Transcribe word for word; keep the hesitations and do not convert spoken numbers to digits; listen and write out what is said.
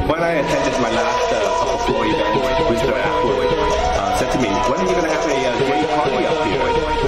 when I attended my last uh, upper floor event, Mister Atwood uh, said to me, when are you going to have a uh, gay party up here?